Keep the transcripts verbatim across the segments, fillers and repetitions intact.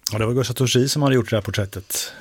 Ja, det var Gustav Torsi som hade gjort det här porträttet.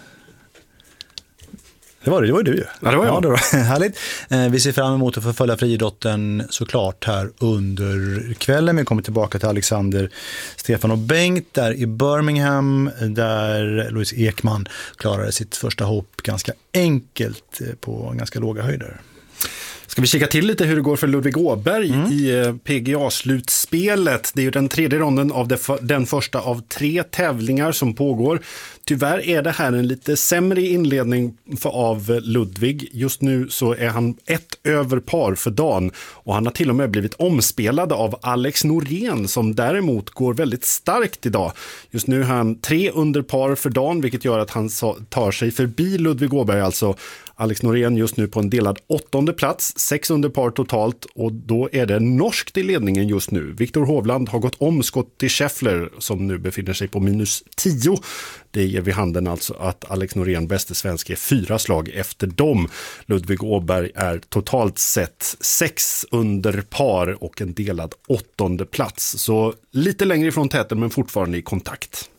Det var det, det var ju du ju. Ja, det var jag. Ja, det var härligt. Eh, vi ser fram emot att få följa friidrotten såklart här under kvällen. Vi kommer tillbaka till Alexander, Stefan och Bengt där i Birmingham, där Louise Ekman klarade sitt första hopp ganska enkelt på ganska låga höjder. Ska vi kika till lite hur det går för Ludvig Åberg mm. i P G A-slutspelet. Det är ju den tredje ronden av det, den första av tre tävlingar som pågår. Tyvärr är det här en lite sämre inledning för av Ludvig. Just nu så är han ett över par för dagen och han har till och med blivit omspelad av Alex Norén som däremot går väldigt starkt idag. Just nu är han tre under par för dagen, vilket gör att han tar sig förbi Ludvig Åberg, alltså Alex Norén just nu på en delad åttonde plats, sex under par totalt, och då är det norskt i ledningen just nu. Viktor Hovland har gått om Scottie Scheffler som nu befinner sig på minus tio. Det ger vid handen alltså att Alex Norén, bäste svensk, är fyra slag efter dem. Ludvig Åberg är totalt sett sex under par och en delad åttonde plats. Så lite längre ifrån täten men fortfarande i kontakt.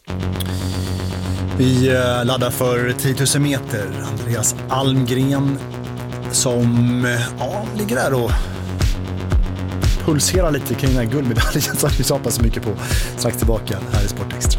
Vi laddar för tio tusen meter. Andreas Almgren som ja, ligger där och pulserar lite kring den här guldmedaljen som vi hoppas så mycket på. Strax tillbaka här i Sportextra.